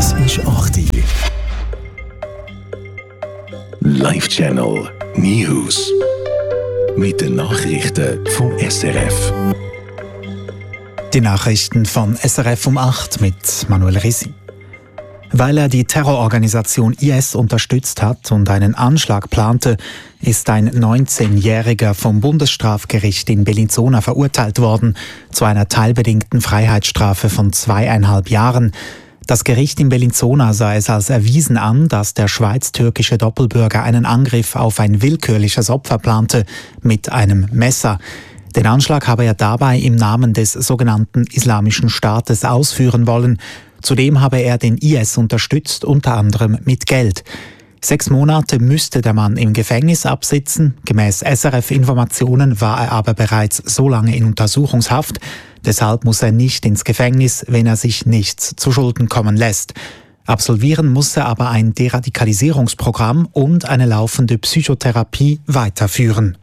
Es ist 8 Uhr. Live-Channel News. Mit den Nachrichten vom SRF. Die Nachrichten von SRF um 8 mit Manuel Risi. Weil er die Terrororganisation IS unterstützt hat und einen Anschlag plante, ist ein 19-Jähriger vom Bundesstrafgericht in Bellinzona verurteilt worden zu einer teilbedingten Freiheitsstrafe von 2,5 Jahren. Das Gericht in Bellinzona sah es als erwiesen an, dass der schweiz-türkische Doppelbürger einen Angriff auf ein willkürliches Opfer plante mit einem Messer. Den Anschlag habe er dabei im Namen des sogenannten Islamischen Staates ausführen wollen. Zudem habe er den IS unterstützt, unter anderem mit Geld. 6 Monate müsste der Mann im Gefängnis absitzen. Gemäß SRF-Informationen war er aber bereits so lange in Untersuchungshaft. Deshalb muss er nicht ins Gefängnis, wenn er sich nichts zu Schulden kommen lässt. Absolvieren muss er aber ein Deradikalisierungsprogramm und eine laufende Psychotherapie weiterführen.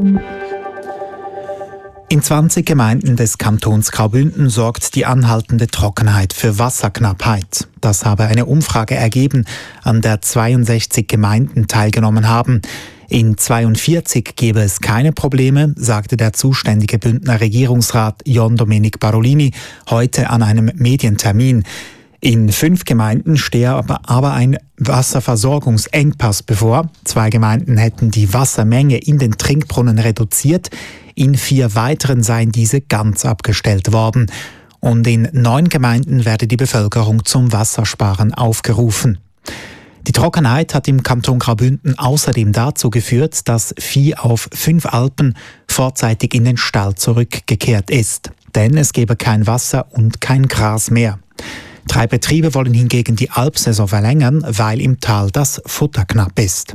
In 20 Gemeinden des Kantons Graubünden sorgt die anhaltende Trockenheit für Wasserknappheit. Das habe eine Umfrage ergeben, an der 62 Gemeinden teilgenommen haben. In 42 gebe es keine Probleme, sagte der zuständige Bündner Regierungsrat Jon Domenic Barolini heute an einem Medientermin. In 5 Gemeinden stehe aber ein Wasserversorgungsengpass bevor. 2 Gemeinden hätten die Wassermenge in den Trinkbrunnen reduziert. In 4 weiteren seien diese ganz abgestellt worden. Und in 9 Gemeinden werde die Bevölkerung zum Wassersparen aufgerufen. Die Trockenheit hat im Kanton Graubünden außerdem dazu geführt, dass Vieh auf 5 Alpen vorzeitig in den Stall zurückgekehrt ist. Denn es gebe kein Wasser und kein Gras mehr. 3 Betriebe wollen hingegen die Alpsaison verlängern, weil im Tal das Futter knapp ist.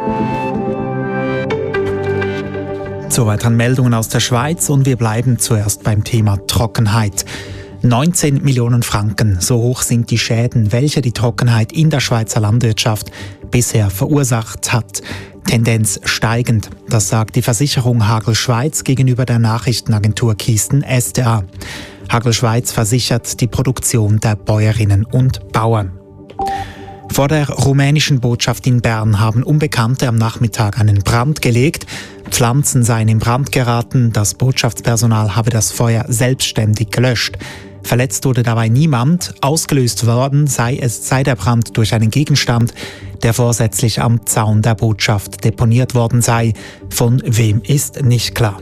Zu weiteren Meldungen aus der Schweiz und wir bleiben zuerst beim Thema Trockenheit. 19 Millionen Franken, so hoch sind die Schäden, welche die Trockenheit in der Schweizer Landwirtschaft bisher verursacht hat. Tendenz steigend, das sagt die Versicherung Hagel Schweiz gegenüber der Nachrichtenagentur Kisten SDA. Hagel Schweiz versichert die Produktion der Bäuerinnen und Bauern. Vor der rumänischen Botschaft in Bern haben Unbekannte am Nachmittag einen Brand gelegt. Pflanzen seien in Brand geraten, das Botschaftspersonal habe das Feuer selbstständig gelöscht. Verletzt wurde dabei niemand, ausgelöst worden sei der Brand durch einen Gegenstand, der vorsätzlich am Zaun der Botschaft deponiert worden sei. Von wem ist nicht klar.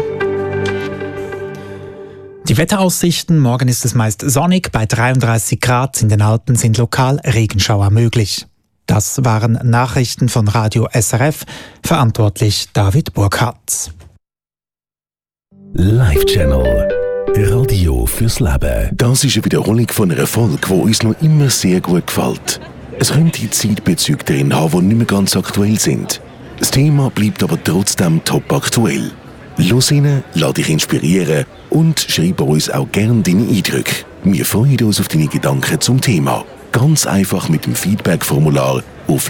Die Wetteraussichten: Morgen ist es meist sonnig, bei 33 Grad. In den Alpen sind lokal Regenschauer möglich. Das waren Nachrichten von Radio SRF, verantwortlich David Burkhardt. Live-Channel Radio fürs Leben. Das ist eine Wiederholung von einer Folge, die uns noch immer sehr gut gefällt. Es könnte Zeitbezüge drin haben, die nicht mehr ganz aktuell sind. Das Thema bleibt aber trotzdem top aktuell. Los rein, lass dich inspirieren und schreib uns auch gerne deine Eindrücke. Wir freuen uns auf deine Gedanken zum Thema. Ganz einfach mit dem Feedback-Formular auf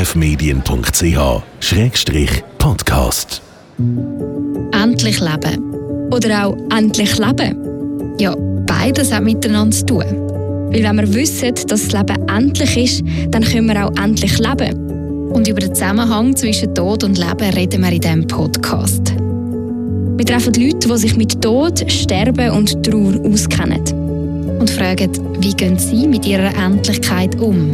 erfmedien.ch/podcast. Endlich leben. Oder auch endlich leben. Ja, beides hat miteinander zu tun. Weil wenn wir wissen, dass das Leben endlich ist, dann können wir auch endlich leben. Und über den Zusammenhang zwischen Tod und Leben reden wir in diesem Podcast. Wir treffen Leute, die sich mit Tod, Sterben und Trauer auskennen. Und fragen, wie gehen sie mit ihrer Endlichkeit um?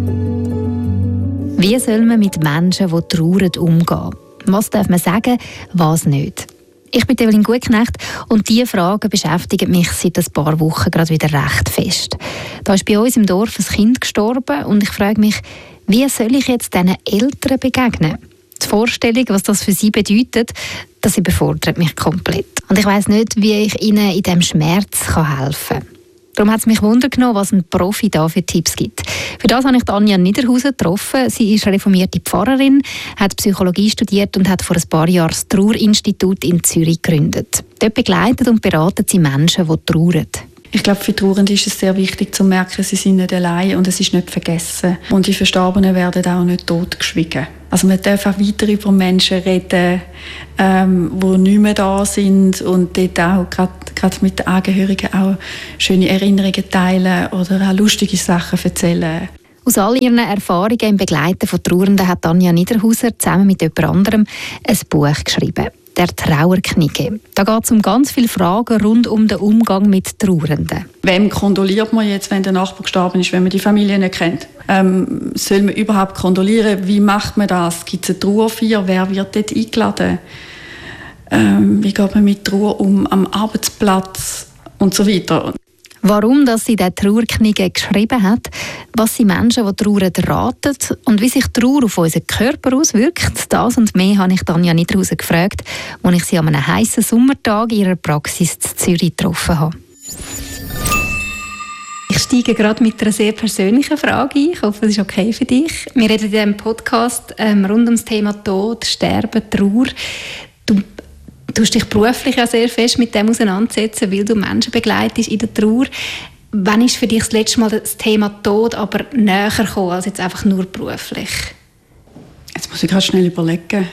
Wie soll man mit Menschen, die trauern, umgehen? Was darf man sagen, was nicht? Ich bin Evelyn Gutknecht und diese Fragen beschäftigen mich seit ein paar Wochen gerade wieder recht fest. Da ist bei uns im Dorf ein Kind gestorben und ich frage mich, wie soll ich jetzt diesen Eltern begegnen? Die Vorstellung, was das für sie bedeutet, das überfordert mich komplett. Und ich weiss nicht, wie ich ihnen in diesem Schmerz helfen kann. Darum hat es mich Wunder genommen, was ein Profi da für Tipps gibt. Für das habe ich Anja Niederhausen getroffen. Sie ist reformierte Pfarrerin, hat Psychologie studiert und hat vor ein paar Jahren das Trauerinstitut in Zürich gegründet. Dort begleitet und beraten sie Menschen, die trauern. Ich glaube, für Trauernde ist es sehr wichtig zu merken, sie sind nicht allein und es ist nicht vergessen. Und die Verstorbenen werden auch nicht totgeschwiegen. Also man darf auch weiter über Menschen reden, die nicht mehr da sind und dort auch gerade mit den Angehörigen auch schöne Erinnerungen teilen oder auch lustige Sachen erzählen. Aus all ihren Erfahrungen im Begleiten von Trauernden hat Anja Niederhauser zusammen mit jemand anderem ein Buch geschrieben. «Der Trauerknigge». Da geht es um ganz viele Fragen rund um den Umgang mit Trauernden. Wem kondoliert man jetzt, wenn der Nachbar gestorben ist, wenn man die Familie nicht kennt? Soll man überhaupt kondolieren? Wie macht man das? Gibt es eine Trauerfeier? Wer wird dort eingeladen? Wie geht man mit Trauer um am Arbeitsplatz? Und so weiter. Warum dass sie diese Trauerknigge geschrieben hat, was sie Menschen, die trauern, raten und wie sich Trauer auf unseren Körper auswirkt, das und mehr habe ich Anja Niederhauser gefragt, als ich sie an einem heißen Sommertag in ihrer Praxis in Zürich getroffen habe. Ich steige gerade mit einer sehr persönlichen Frage ein. Ich hoffe, das ist okay für dich. Wir reden in diesem Podcast rund um das Thema Tod, Sterben, Trauer. Du tust dich beruflich ja sehr fest mit dem auseinandersetzen, weil du Menschen begleitest in der Trauer. Wann ist für dich das letzte Mal das Thema Tod aber näher gekommen, als jetzt einfach nur beruflich? Jetzt muss ich gerade schnell überlegen.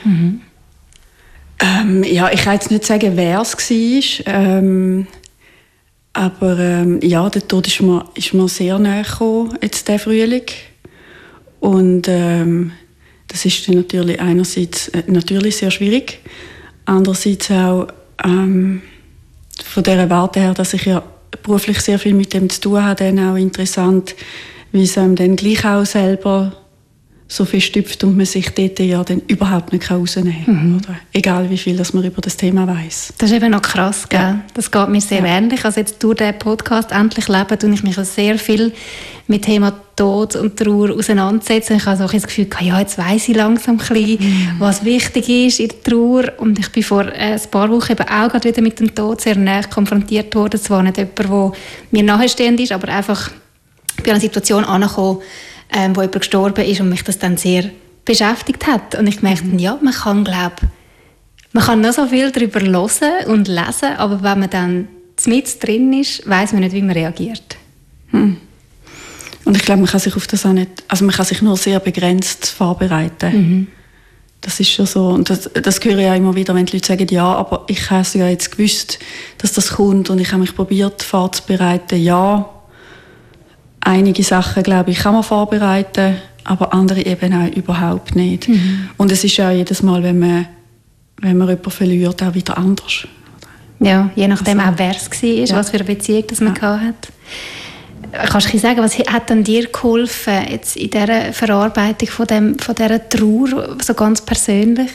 Ja, ich kann jetzt nicht sagen, wer es war. Aber der Tod ist mir sehr nahe gekommen, jetzt diesen Frühling. Und das ist dann natürlich einerseits natürlich sehr schwierig. Andererseits auch von dieser Warte her, dass ich ja beruflich sehr viel mit dem zu tun habe, dann auch interessant, wie es einem dann gleich auch selber so verstüpft und man sich dort ja dann überhaupt nicht rausnehmen kann. Oder? Egal wie viel dass man über das Thema weiss. Das ist eben noch krass, gell? Ja. Das geht mir sehr ähnlich. Also jetzt durch diesen Podcast «Endlich leben» tue ich mich sehr viel mit dem Thema Tod und Trauer auseinandersetzen. Ich habe so das Gefühl, ja, jetzt weiss ich langsam ein bisschen, was wichtig ist in der Trauer. Und ich bin vor ein paar Wochen eben auch gerade wieder mit dem Tod sehr nahe konfrontiert worden. Zwar nicht jemand, der mir nahestehend ist, aber einfach bei einer Situation angekommen, wo jemand gestorben ist und mich das dann sehr beschäftigt hat. Und ich merkte, ja, man kann noch so viel darüber hören und lesen, aber wenn man dann mitten drin ist, weiss man nicht, wie man reagiert. Und ich glaube, man kann sich auf das auch nicht, also man kann sich nur sehr begrenzt vorbereiten. Das ist schon so. Und das höre ich auch immer wieder, wenn die Leute sagen, ja, aber ich habe es ja jetzt gewusst, dass das kommt und ich habe mich probiert vorzubereiten. Ja, einige Sachen, glaube ich, kann man vorbereiten, aber andere eben auch überhaupt nicht. Und es ist ja jedes Mal, wenn man jemanden verliert, auch wieder anders. Ja, je nachdem auch, wer es war, was für eine Beziehung das man hatte. Kannst du sagen, was hat denn dir geholfen jetzt in dieser Verarbeitung von dieser Trauer, so ganz persönlich?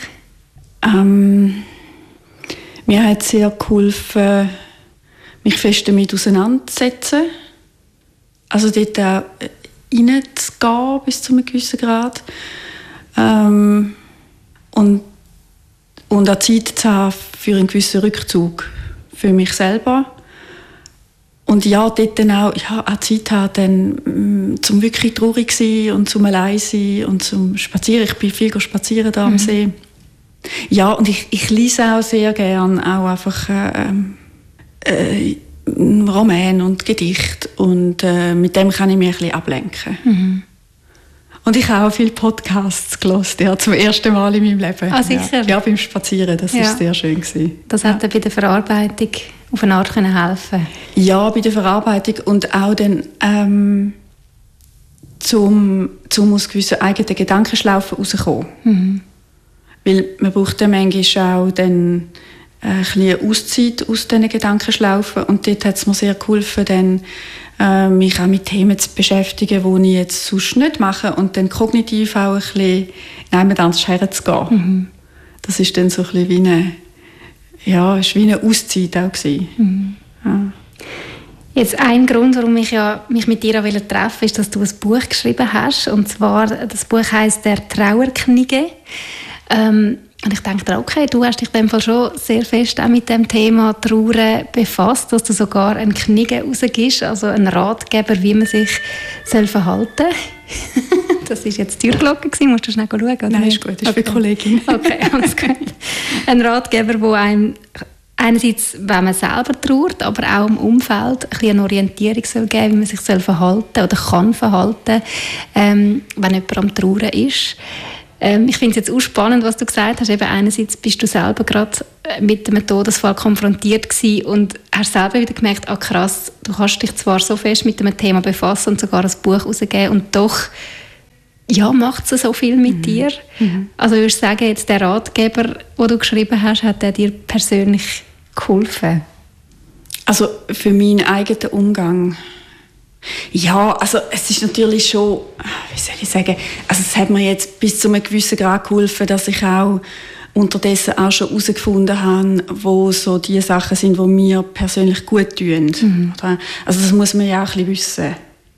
Mir hat es sehr geholfen, mich fest damit auseinanderzusetzen. Also dort auch reinzugehen bis zu einem gewissen Grad. Und auch Zeit zu haben für einen gewissen Rückzug für mich selber. Und ja, dort dann auch Zeit haben, dann, zum wirklich traurig sein und zum allein sein und zum Spazieren. Ich bin viel spazieren da am See. Ja, und ich lese auch sehr gerne auch einfach Roman und Gedicht. Und mit dem kann ich mich ein bisschen ablenken. Und ich habe auch viele Podcasts gehört, ja, zum ersten Mal in meinem Leben. Ah, sicher? Ja, beim Spazieren, das war sehr schön gewesen. Das hat dir bei der Verarbeitung auf eine Art helfen? Ja, bei der Verarbeitung und auch dann zum aus gewissen eigenen Gedankenschlaufen rauszukommen. Weil man braucht dann manchmal auch dann ein bisschen Auszeit aus diesen Gedankenschlaufen. Und dort hat es mir sehr geholfen, dann, mich auch mit Themen zu beschäftigen, die ich jetzt sonst nicht mache. Und dann kognitiv auch ein bisschen jemand anders herzugehen. Das ist dann so ein bisschen wie eine Auszeit auch gewesen. Ja. Jetzt ein Grund, warum ich mich mit dir treffen wollte, ist, dass du ein Buch geschrieben hast. Und zwar, das Buch heisst «Der Trauerknigge». Und ich denke, okay, du hast dich in dem Fall schon sehr fest auch mit dem Thema Trauer befasst, dass du sogar eine Knigge rausgibst, also einen Ratgeber, wie man sich verhalten soll. Das war jetzt die Türglocke, musst du schnell schauen? Oder? Nein, ist gut, das ist für die Kollegin. Okay, alles gut. Ein Ratgeber, der einem einerseits, wenn man selber trauert, aber auch im Umfeld ein bisschen eine Orientierung soll geben, wie man sich verhalten oder kann verhalten, wenn jemand am Trauern ist. Ich finde es jetzt auch spannend, was du gesagt hast. Eben einerseits bist du selber gerade mit dem Todesfall konfrontiert gewesen und hast selber wieder gemerkt, krass, du kannst dich zwar so fest mit dem Thema befassen und sogar ein Buch herausgeben und doch macht es so viel mit dir. Also ich würde sagen, jetzt der Ratgeber, den du geschrieben hast, hat der dir persönlich geholfen? Also für meinen eigenen Umgang. Ja, also es ist natürlich schon, wie soll ich sagen, also es hat mir jetzt bis zu einem gewissen Grad geholfen, dass ich auch unterdessen auch schon herausgefunden habe, wo so die Sachen sind, die mir persönlich gut tun. Also das muss man ja auch ein bisschen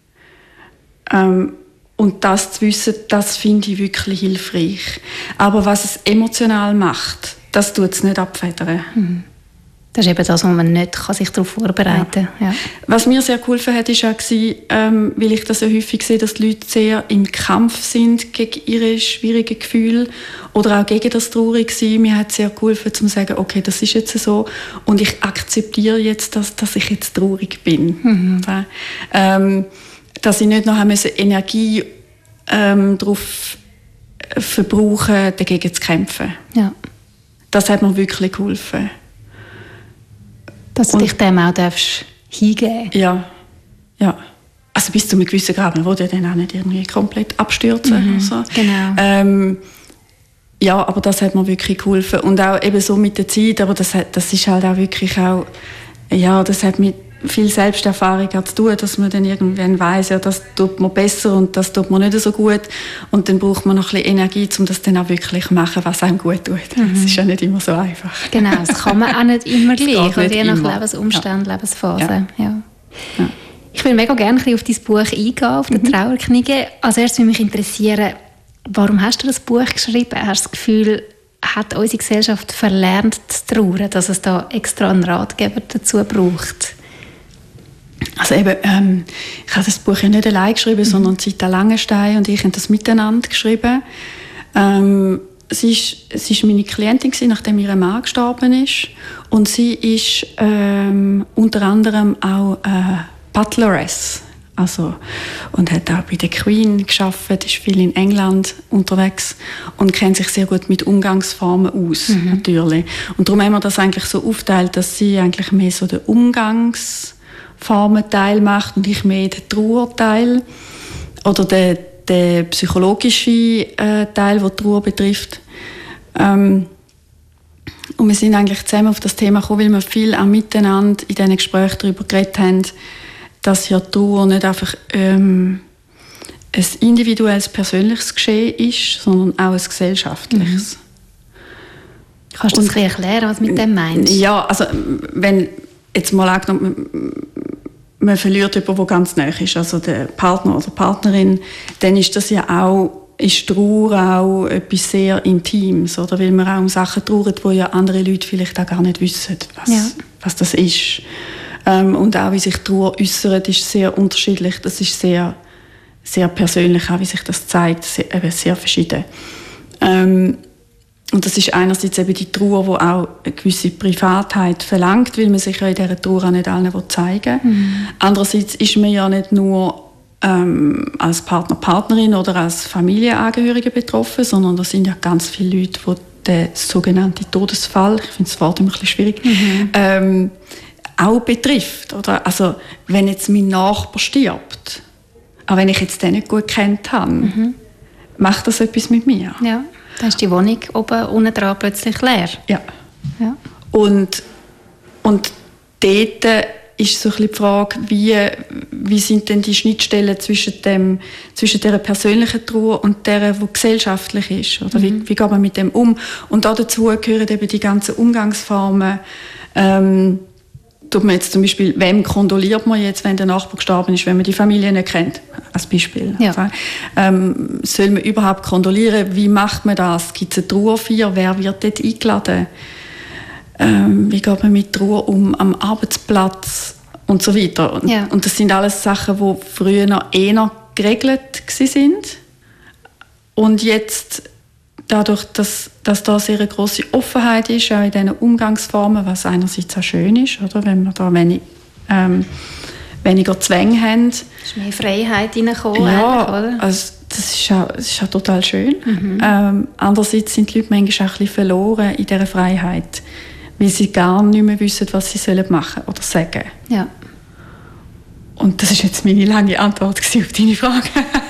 wissen. Und das zu wissen, das finde ich wirklich hilfreich. Aber was es emotional macht, das tut es nicht abfedern. Das ist eben das, wo man nicht sich darauf vorbereiten kann. Ja. Was mir sehr geholfen hat, war auch, weil ich das ja häufig sehe, dass die Leute sehr im Kampf sind gegen ihre schwierigen Gefühle oder auch gegen das Traurigsein. Mir hat es sehr geholfen, zu sagen, okay, das ist jetzt so und ich akzeptiere jetzt, dass ich jetzt traurig bin. Dass ich nicht noch Energie darauf verbrauchen, dagegen zu kämpfen. Ja. Das hat mir wirklich geholfen. Dass du dich dem auch hingeben darfst. Ja. Also bis zu einem gewissen Grad. Man will ja dann auch nicht irgendwie komplett abstürzen. So. Genau. Ja, aber das hat mir wirklich geholfen. Und auch eben so mit der Zeit, aber das ist halt auch wirklich auch, ja, das hat mit viel Selbsterfahrung zu tun, dass man dann irgendwann weiss, ja, das tut man besser und das tut man nicht so gut. Und dann braucht man noch ein bisschen Energie, um das dann auch wirklich zu machen, was einem gut tut. Das ist ja nicht immer so einfach. Genau, das kann man auch nicht immer gleich. Und je nach Lebensumständen, Lebensphase. Ja. Ich will mega gerne ein bisschen auf dein Buch eingehen, auf die Trauerknige. Als erstes würde mich interessieren, warum hast du das Buch geschrieben? Hast du das Gefühl, hat unsere Gesellschaft verlernt zu trauern, dass es da extra einen Ratgeber dazu braucht? Also eben, ich habe das Buch ja nicht allein geschrieben, sondern Zita Langenstein und ich haben das miteinander geschrieben. Sie war meine Klientin, nachdem ihr Mann gestorben ist. Und sie ist unter anderem auch Butleress. Also, und hat auch bei der Queen gearbeitet, ist viel in England unterwegs und kennt sich sehr gut mit Umgangsformen aus, natürlich. Und darum haben wir das eigentlich so aufgeteilt, dass sie eigentlich mehr so den Umgangsformenteil macht und ich mehr den Trauerteil oder den psychologischen Teil, der die Trauer betrifft. Und wir sind eigentlich zusammen auf das Thema gekommen, weil wir viel auch miteinander in diesen Gesprächen darüber geredet haben, dass ja Trauer nicht einfach ein individuelles, persönliches Geschehen ist, sondern auch ein gesellschaftliches. Kannst du das ein bisschen erklären, was du mit dem meinst? Ja, also wenn jetzt mal angenommen, man verliert jemanden, der ganz nahe ist, also der Partner oder Partnerin, dann ist das ja auch, ist Trauer auch etwas sehr Intimes, oder? Weil man auch um Sachen trauert, wo ja andere Leute vielleicht auch gar nicht wissen, was das ist. Und auch wie sich Trauer äußert, ist sehr unterschiedlich. Das ist sehr, sehr persönlich, auch wie sich das zeigt, sehr verschieden. Und das ist einerseits eben die Trauer, die auch eine gewisse Privatheit verlangt, weil man sich ja in dieser Trauer auch nicht allen zeigen will. Andererseits ist man ja nicht nur als Partner, Partnerin oder als Familienangehörige betroffen, sondern da sind ja ganz viele Leute, die den sogenannten Todesfall, ich finde das Wort immer ein bisschen schwierig, auch betrifft. Oder? Also, wenn jetzt mein Nachbar stirbt, auch wenn ich jetzt den nicht gut kennt habe, macht das etwas mit mir. Ja, dann ist die Wohnung unten dran plötzlich leer. Ja. Und dort ist so ein bisschen die Frage, wie sind denn die Schnittstellen zwischen dieser persönlichen Trauer und der, die gesellschaftlich ist? Oder wie geht man mit dem um? Und dazu gehören eben die ganzen Umgangsformen. Tut man jetzt zum Beispiel, wem kondoliert man jetzt, wenn der Nachbar gestorben ist, wenn man die Familie nicht kennt, als Beispiel. Ja. Soll man überhaupt kondolieren? Wie macht man das? Gibt es eine Trauerfeier? Wer wird dort eingeladen? Wie geht man mit Trauer um am Arbeitsplatz? Und so weiter. Und das sind alles Sachen, die früher noch eher geregelt waren. Und jetzt dadurch, dass da sehr eine grosse Offenheit ist, auch in diesen Umgangsformen, was einerseits auch schön ist, oder? Wenn wir da weniger Zwänge haben. Es ist mehr Freiheit reingekommen, ja, oder? Also das ist auch total schön. Andererseits sind die Leute manchmal auch ein bisschen verloren in dieser Freiheit, weil sie gar nicht mehr wissen, was sie machen oder sagen. Ja. Und das ist jetzt meine lange Antwort auf deine Frage.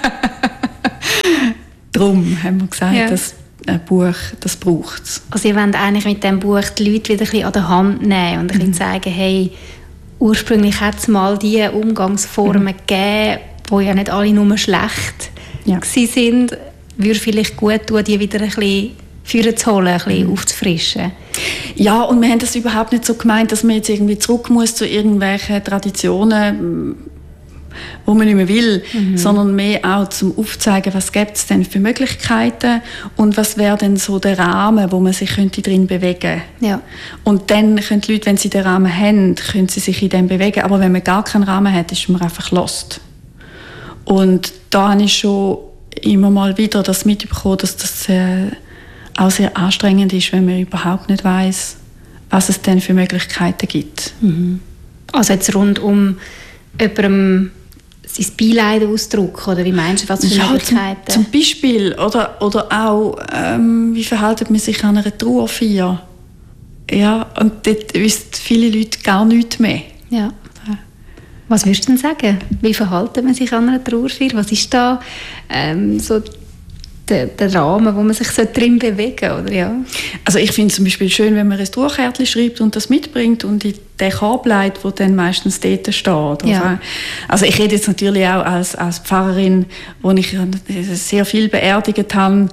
Darum haben wir gesagt, dass ein Buch, das braucht es. Also ihr wollt eigentlich mit diesem Buch die Leute wieder ein bisschen an der Hand nehmen und ein bisschen zeigen, hey, ursprünglich hat es mal diese Umgangsformen gegeben, die ja nicht alle nur schlecht waren. Würde vielleicht gut tun, die wieder ein bisschen vorzuholen, ein bisschen aufzufrischen. Ja, und wir haben das überhaupt nicht so gemeint, dass man jetzt irgendwie zurück muss zu irgendwelchen Traditionen, wo man nicht mehr will, sondern mehr auch zum Aufzeigen, was gibt es denn für Möglichkeiten und was wäre denn so der Rahmen, wo man sich könnte drin bewegen. Ja. Und dann können die Leute, wenn sie den Rahmen haben, können sie sich in dem bewegen. Aber wenn man gar keinen Rahmen hat, ist man einfach lost. Und da habe ich schon immer mal wieder das mitbekommen, dass das auch sehr anstrengend ist, wenn man überhaupt nicht weiss, was es denn für Möglichkeiten gibt. Also jetzt rund um jemandem sein Beileid ausdrücken, oder wie meinst du, was für Möglichkeiten? Zum Beispiel, oder auch, wie verhält man sich an einer Trauerfeier? Ja, und dort wissen viele Leute gar nichts mehr. Ja. Was würdest du denn sagen? Wie verhält man sich an einer Trauerfeier? Was ist da so der Rahmen, wo man sich so drin bewegen sollte, oder? Ja. Also ich finde es zum Beispiel schön, wenn man ein Trauerkärtchen schreibt und das mitbringt und in den Korb legt, der dann meistens dort steht. Ja. Also ich rede jetzt natürlich auch als Pfarrerin, wo ich sehr viel beerdigt habe,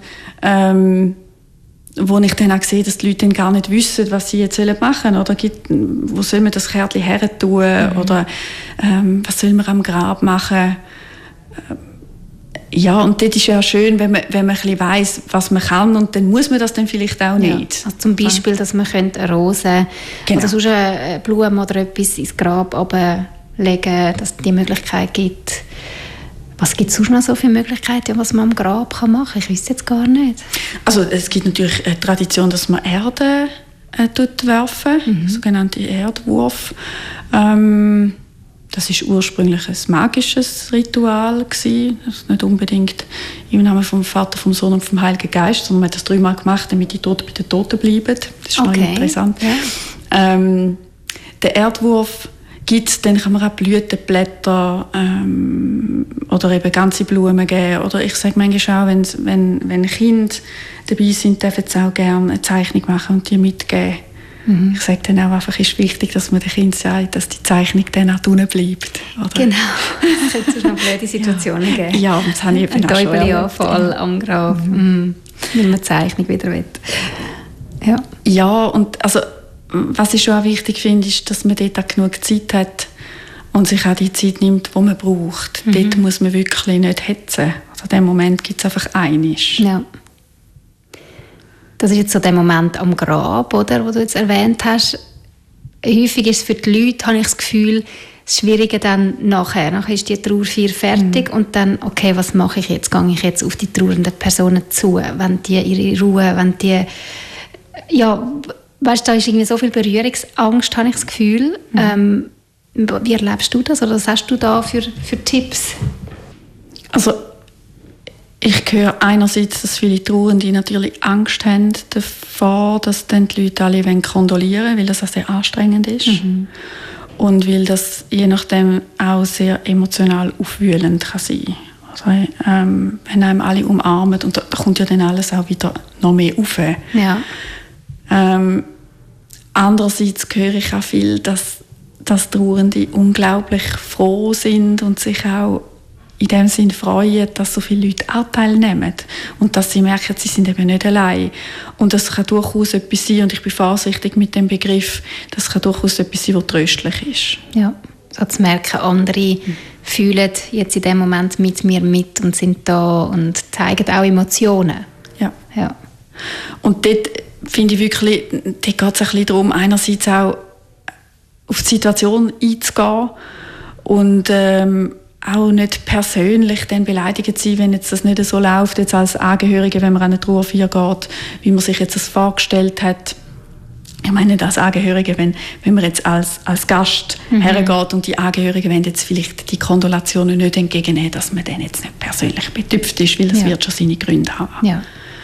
wo ich dann auch sehe, dass die Leute dann gar nicht wissen, was sie jetzt machen sollen. Oder wo soll man das Kärtchen her tun? Oder was soll man am Grab machen? Ja, und dort ist ja schön, wenn man ein bisschen weiss, was man kann, und dann muss man das dann vielleicht auch nicht. Ja. Also zum Beispiel, dass man eine Rose oder sonst eine Blume oder etwas ins Grab ablegen, dass es die Möglichkeit gibt. Was gibt es sonst noch so für Möglichkeiten, was man am Grab machen kann? Ich weiß jetzt gar nicht. Also es gibt natürlich eine Tradition, dass man Erde werfen, sogenannte Erdwurf. Das ist ursprünglich ein magisches Ritual gewesen. Das ist nicht unbedingt im Namen vom Vater, vom Sohn und vom Heiligen Geist, sondern man hat das 3-mal gemacht, damit die Toten bei den Toten bleiben. Das ist noch interessant. Ja. Der Erdwurf gibt es, dann kann man auch Blütenblätter oder eben ganze Blumen geben. Oder ich sage manchmal auch, wenn Kinder dabei sind, dürfen sie auch gerne eine Zeichnung machen und die mitgeben. Ich sage dann auch einfach, es ist wichtig, dass man den Kindern sagt, dass die Zeichnung dann auch unten bleibt. Oder? Genau, es hätte sonst noch blöde Situationen geben. Ja, das habe ich eben auch schon erlebt. Ein Täubeli-Anfall am Grab, weil man die Zeichnung wieder will. Ja, und also, was ich schon auch wichtig finde, ist, dass man dort auch genug Zeit hat und sich auch die Zeit nimmt, die man braucht. Dort muss man wirklich nicht hetzen. Also in dem Moment gibt es einfach einiges. Ja. Das ist jetzt so der Moment am Grab, oder, wo du jetzt erwähnt hast. Häufig ist es für die Leute, habe ich das Gefühl, das Schwierige dann nachher. Nachher ist die Trauerfeier fertig und dann, okay, was mache ich jetzt? Gehe ich jetzt auf die trauernden Personen zu? Wenn die ihre Ruhe, wenn die... Ja, weißt du, da ist irgendwie so viel Berührungsangst, habe ich das Gefühl. Wie erlebst du das? Oder was hast du da für Tipps? Also, ich höre einerseits, dass viele Trauernde natürlich Angst haben davor, dass dann die Leute alle kondolieren wollen, weil das auch sehr anstrengend ist. Und weil das je nachdem auch sehr emotional aufwühlend kann sein. Also, wenn einem alle umarmen, und da kommt ja dann alles auch wieder noch mehr rauf. Ja. Andererseits höre ich auch viel, dass Trauernde unglaublich froh sind und sich auch in dem Sinn freuen, dass so viele Leute auch teilnehmen und dass sie merken, sie sind eben nicht allein. Und das kann durchaus etwas sein, und ich bin vorsichtig mit dem Begriff, das kann durchaus etwas sein, was tröstlich ist. Ja, so zu merken, andere fühlen jetzt in dem Moment mit mir mit und sind da und zeigen auch Emotionen. Ja. Und dort finde ich wirklich, dort geht es ein bisschen darum, einerseits auch auf die Situation einzugehen und auch nicht persönlich dann beleidigt sein, wenn jetzt das nicht so läuft, jetzt als Angehörige, wenn man an eine Trauerfeier geht, wie man sich jetzt das vorgestellt hat. Ich meine nicht als Angehörige, wenn man jetzt als Gast hergeht und die Angehörigen wollen jetzt vielleicht die Kondolationen nicht entgegennehmen, dass man dann jetzt nicht persönlich betüpft ist, weil es wird schon seine Gründe haben. Ja.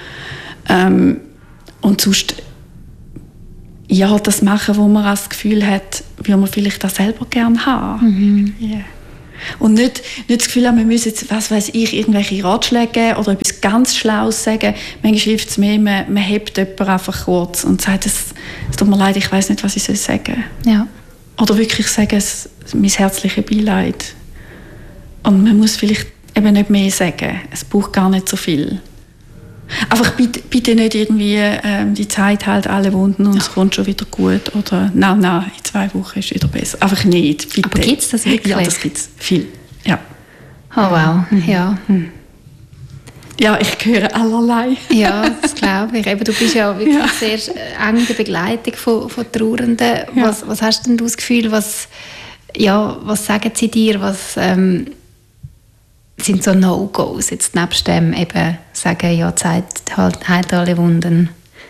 Und sonst das machen, wo man das Gefühl hat, würde man vielleicht auch selber gerne haben. Yeah. Und nicht das Gefühl haben, wir müssen jetzt, was weiss ich, irgendwelche Ratschläge geben oder etwas ganz Schlaues sagen. Manchmal hilft es mehr, man hebt jemanden einfach kurz und sagt, es tut mir leid, ich weiss nicht, was ich sagen soll. Ja. Oder wirklich sagen, mein herzliches Beileid. Und man muss vielleicht eben nicht mehr sagen. Es braucht gar nicht so viel. Einfach bitte nicht irgendwie die Zeit hält alle Wunden und es kommt schon wieder gut. Oder nein, in 2 Wochen ist es wieder besser. Einfach nicht, bitte. Aber gibt es das wirklich? Ja, das gibt es. Viel, ja. Oh wow, ja. Ja, ich höre allerlei. Ja, das glaube ich. Eben, du bist ja wirklich sehr eng in der Begleitung von Trauernden. Ja. Was hast denn du das Gefühl, was sagen sie dir, was sind so No-Gos, jetzt nebst dem eben sagen, ja, Zeit heilt alle Wunden?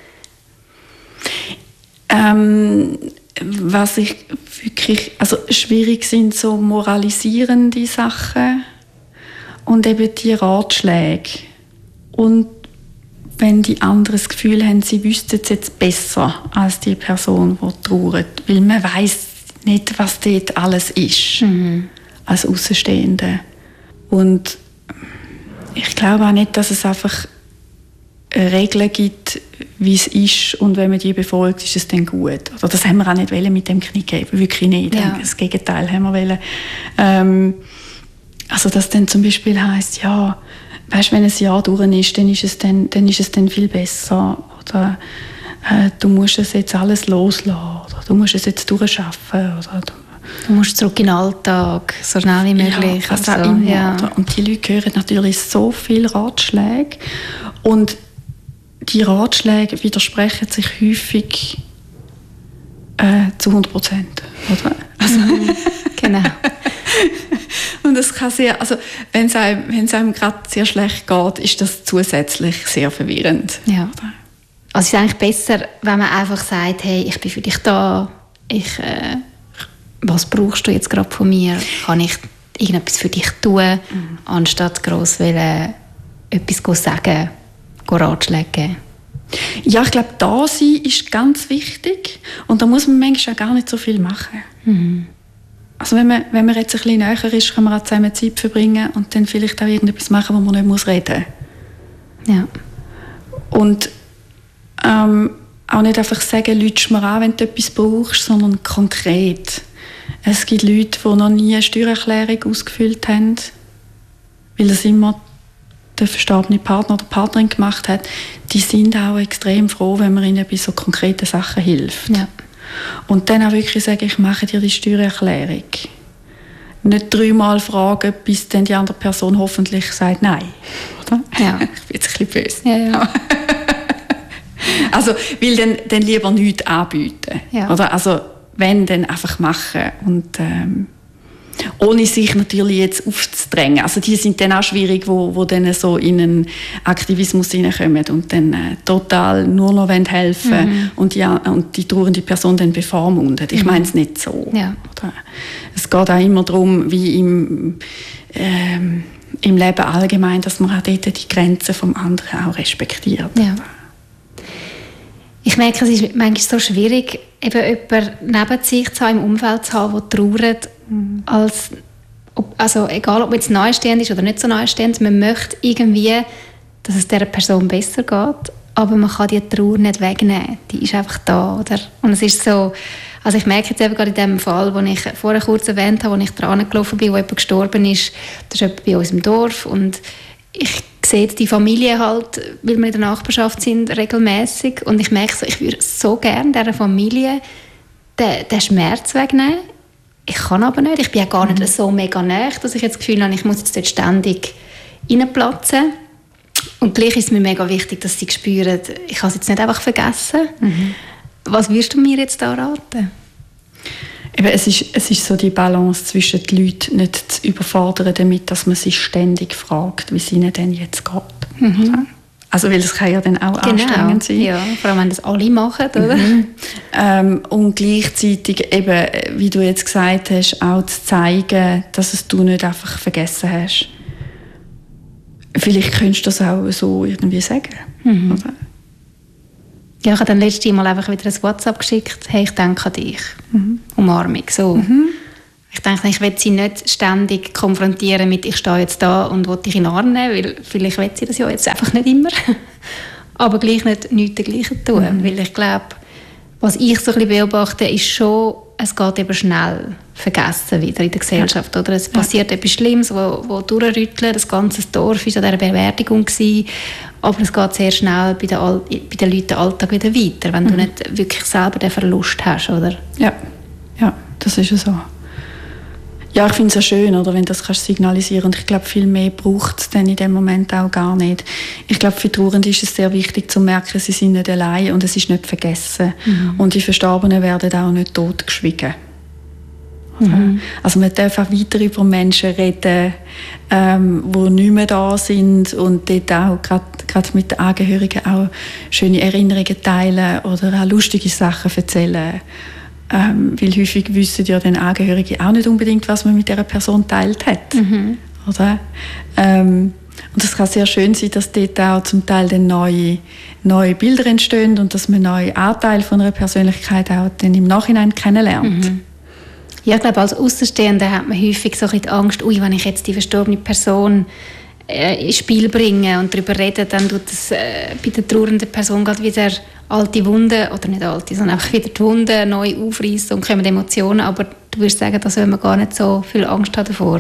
Was ich wirklich, also schwierig sind so moralisierende Sachen und eben die Ratschläge. Und wenn die anderen das Gefühl haben, sie wüssten es jetzt besser als die Person, die trauert, weil man weiss nicht, was dort alles ist, als Außenstehende. Und ich glaube auch nicht, dass es einfach Regeln gibt, wie es ist, und wenn man die befolgt, ist es dann gut. Oder das haben wir auch nicht mit dem Kniegeben, wirklich nicht. Ja. Das Gegenteil haben wir wollen. Also dass dann zum Beispiel heisst, ja, weißt, wenn ein Jahr durch ist, dann ist es dann viel besser. Oder du musst es jetzt alles loslassen. Oder du musst es jetzt durchschaffen. Oder du musst zurück in den Alltag, so schnell wie möglich. Ja, also immer. Ja. Und die Leute hören natürlich so viele Ratschläge. Und die Ratschläge widersprechen sich häufig zu 100%. Oder? Also, genau. Und es kann sehr, also wenn es einem gerade sehr schlecht geht, ist das zusätzlich sehr verwirrend. Ja. Also es ist eigentlich besser, wenn man einfach sagt, hey, ich bin für dich da, was brauchst du jetzt gerade von mir? Kann ich irgendetwas für dich tun, anstatt gross etwas sagen, Ratschläge geben? Ja, ich glaube, da sein ist ganz wichtig. Und da muss man manchmal auch gar nicht so viel machen. Also wenn man jetzt ein bisschen näher ist, kann man auch zusammen Zeit verbringen und dann vielleicht auch irgendetwas machen, wo man nicht reden muss. Ja. Und auch nicht einfach sagen, lütsch mir an, wenn du etwas brauchst, sondern konkret. Es gibt Leute, die noch nie eine Steuererklärung ausgefüllt haben, weil das immer der verstorbene Partner oder Partnerin gemacht hat. Die sind auch extrem froh, wenn man ihnen bei so konkreten Sachen hilft. Ja. Und dann auch wirklich sagen, ich mache dir die Steuererklärung. Nicht 3-mal fragen, bis dann die andere Person hoffentlich sagt Nein. Oder? Ja. Ich bin jetzt ein bisschen böse. Ja. Also, weil dann lieber nichts anbieten. Ja. Oder? Also, wenn, dann einfach machen. Und ohne sich natürlich jetzt aufzudrängen. Also die sind dann auch schwierig, wo dann so in einen Aktivismus hineinkommen und dann total nur noch helfen und die trauernde Person dann bevormundet. Ich meine es nicht so. Ja. Oder? Es geht auch immer darum, wie im Leben allgemein, dass man auch dort die Grenzen vom anderen auch respektiert. Ja. Ich merke, es ist manchmal so schwierig, eben jemanden neben sich zu haben, im Umfeld zu haben, der trauert, also egal, ob man jetzt nahestehend ist oder nicht so nahestehend, man möchte irgendwie, dass es dieser Person besser geht, aber man kann die Trauer nicht wegnehmen. Die ist einfach da, oder? Und es ist so, also ich merke jetzt eben gerade in dem Fall, den ich vorher kurz erwähnt habe, wo ich dran gelaufen bin, wo jemand gestorben ist, das ist jemand bei uns im Dorf und ich sehe die Familie halt, weil wir in der Nachbarschaft sind, regelmäßig und ich merke so, ich würde so gerne dieser Familie den Schmerz wegnehmen. Ich kann aber nicht. Ich bin ja gar nicht so mega nahe, dass ich jetzt das Gefühl habe, ich muss jetzt dort ständig reinplatzen. Und gleich ist es mir mega wichtig, dass sie spüren, ich habe es jetzt nicht einfach vergessen. Was würdest du mir jetzt da raten? Eben, es ist so die Balance zwischen den Leuten nicht zu überfordern damit, dass man sich ständig fragt, wie es ihnen denn jetzt geht. Mhm. Also, weil es kann ja dann auch anstrengend sein. Ja, vor allem, wenn das alle machen, oder? Und gleichzeitig eben, wie du jetzt gesagt hast, auch zu zeigen, dass es du nicht einfach vergessen hast. Vielleicht könntest du das auch so irgendwie sagen. Mhm. Oder? Ja, ich habe dann letztes Mal einfach wieder ein WhatsApp geschickt. Hey, ich denke an dich. Mhm. Umarmung. So. Mhm. Ich denke, ich will sie nicht ständig konfrontieren mit «ich stehe jetzt da und will dich in den Arm nehmen», weil vielleicht will sie das ja jetzt einfach nicht immer. Aber gleich nicht nichts dergleichen tun. Mhm. Weil ich glaube, was ich so ein bisschen beobachte, ist schon, es geht eben schnell vergessen wieder in der Gesellschaft. Ja. Oder? Es passiert etwas Schlimmes, wo durchrüttelt. Das ganze Dorf war an dieser Beerdigung gewesen. Aber es geht sehr schnell bei den Leuten den Alltag wieder weiter, wenn du nicht wirklich selber den Verlust hast, oder? Ja, das ist ja so. Ja, ich finde es ja schön, oder, wenn du das kannst signalisieren. Und ich glaube, viel mehr braucht es dann in dem Moment auch gar nicht. Ich glaube, für Trauernde ist es sehr wichtig zu merken, sie sind nicht allein und es ist nicht vergessen. Mhm. Und die Verstorbenen werden auch nicht totgeschwiegen. Mhm. Also man darf auch weiter über Menschen reden, die nicht mehr da sind und dort auch gerade mit den Angehörigen auch schöne Erinnerungen teilen oder auch lustige Sachen erzählen. Weil häufig wissen ja den Angehörigen auch nicht unbedingt, was man mit dieser Person teilt hat. Mhm. Oder? Und es kann sehr schön sein, dass dort auch zum Teil dann neue Bilder entstehen und dass man neue Anteile von einer Persönlichkeit auch dann im Nachhinein kennenlernt. Mhm. Ja, ich glaube, als Außenstehender hat man häufig so ein bisschen die Angst, wenn ich jetzt die verstorbene Person ins Spiel bringe und darüber rede, dann tut das bei der trauernden Person gerade wieder alte Wunden, oder nicht alte, sondern einfach wieder die Wunden neu aufreißen und kommen Emotionen. Aber du würdest sagen, da soll man gar nicht so viel Angst haben davor.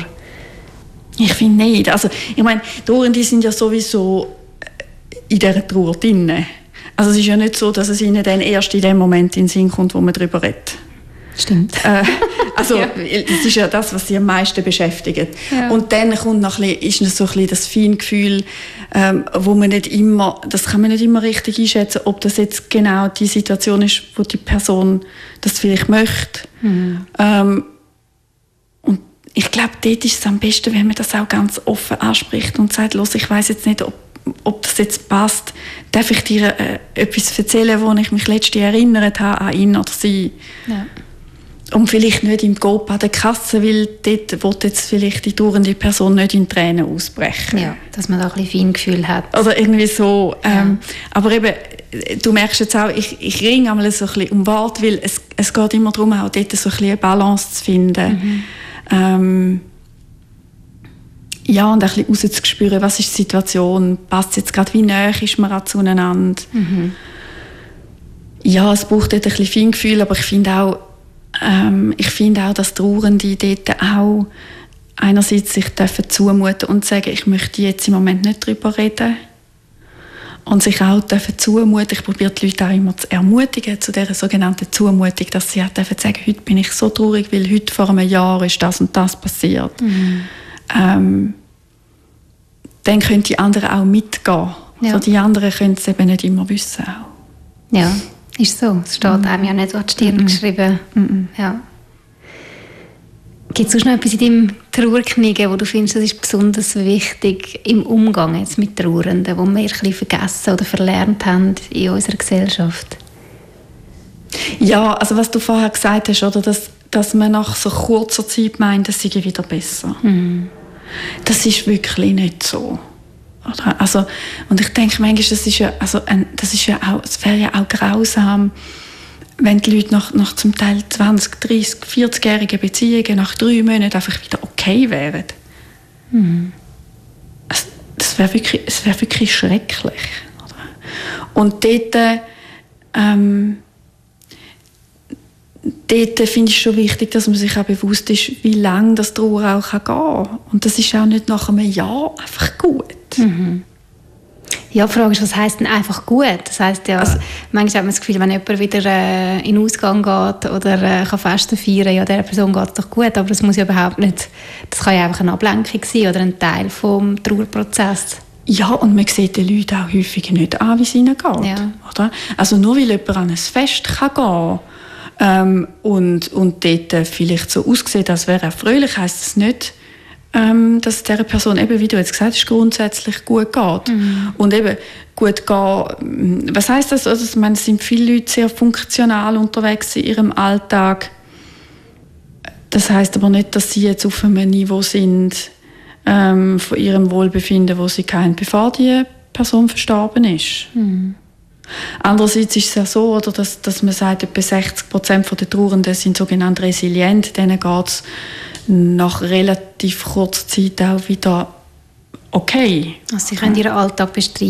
Ich finde nicht. Also, ich meine, Trauernde sind ja sowieso in dieser Trauer drin. Also es ist ja nicht so, dass es ihnen dann erst in dem Moment in den Sinn kommt, wo man darüber redet. Stimmt. Also das ist ja das, was sie am meisten beschäftigt. Ja. Und dann kommt noch ist noch so ein bisschen das Feingefühl, wo man nicht immer, das kann man nicht immer richtig einschätzen, ob das jetzt genau die Situation ist, wo die Person das vielleicht möchte. Mhm. Und ich glaube, dort ist es am besten, wenn man das auch ganz offen anspricht und sagt, los, ich weiss jetzt nicht, ob das jetzt passt. Darf ich dir etwas erzählen, wo ich mich letztens erinnert habe an ihn oder sie? Ja. Und vielleicht nicht im Coop an der Kasse, weil dort will jetzt vielleicht die trauernde Person nicht in Tränen ausbrechen. Ja, dass man da ein bisschen Feingefühl hat. Oder irgendwie so. Ja. Aber eben, du merkst jetzt auch, ich ringe einmal so ein bisschen um Wort, weil es geht immer darum, auch dort so ein bisschen eine Balance zu finden. Mhm. Ja, und ein bisschen rauszuspüren, was ist die Situation, passt jetzt gerade, wie nahe ist man auch zueinander. Mhm. Ja, es braucht dort ein bisschen Feingefühl, aber ich finde auch, dass Trauernde dort auch einerseits sich zumuten und sagen, ich möchte jetzt im Moment nicht darüber reden. Und sich auch zumuten. Ich probiere die Leute auch immer zu ermutigen, zu dieser sogenannten Zumutung, dass sie auch sagen, heute bin ich so traurig, weil heute vor einem Jahr ist das und das passiert. Mhm. Dann können die anderen auch mitgehen. Ja. Also die anderen können es eben nicht immer wissen. Auch. Ja. Ist so. Es steht einem ja nicht auf die Stirn geschrieben. Ja. Gibt es sonst noch etwas in deinem Trauerknicken, wo du findest, das ist besonders wichtig im Umgang jetzt mit Trauernden, wo wir ein bisschen vergessen oder verlernt haben in unserer Gesellschaft? Ja, also was du vorher gesagt hast, oder, dass man nach so kurzer Zeit meint, es sei wieder besser. Mhm. Das ist wirklich nicht so. Oder? Also, und ich denke manchmal, es wäre ja auch grausam, wenn die Leute nach zum Teil 20, 30, 40-jährigen Beziehungen nach 3 Monaten einfach wieder okay wären. Mhm. Das wäre wirklich schrecklich. Oder? Und dort finde ich schon wichtig, dass man sich auch bewusst ist, wie lange das Trauer auch gehen kann. Und das ist auch nicht nach einem Jahr einfach gut. Mhm. Ja, die Frage ist, was heisst denn einfach gut? Das heisst ja, manchmal hat man das Gefühl, wenn jemand wieder in den Ausgang geht oder kann Feste feiern, ja, dieser Person geht es doch gut, aber das muss ja überhaupt nicht, das kann ja einfach eine Ablenkung sein oder ein Teil vom Trauerprozess. Ja, und man sieht den Leuten auch häufig nicht an, wie es ihnen geht. Ja. Oder? Also nur weil jemand an ein Fest kann gehen Und dort vielleicht so aussieht, als wäre er fröhlich, heisst das nicht, dass dieser Person, eben wie du jetzt gesagt hast, grundsätzlich gut geht. Und eben gut gehen, was heisst das? Also, ich meine, es sind viele Leute sehr funktional unterwegs in ihrem Alltag. Das heisst aber nicht, dass sie jetzt auf einem Niveau sind von ihrem Wohlbefinden, wo sie kennen, bevor die Person verstorben ist. Andererseits ist es ja so, oder, dass man sagt, etwa 60% der Trauernden sind sogenannt resilient. Denen geht es nach relativ kurzer Zeit auch wieder okay. Also sie können ihren Alltag bestreiten.